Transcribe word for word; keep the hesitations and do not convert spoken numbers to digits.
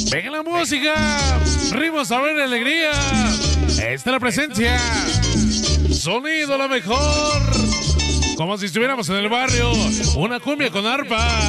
Venga la música, ritmos, sabor y alegría. Esta es la presencia. Sonido lo mejor. Como si estuviéramos en el barrio. Una cumbia con arpa.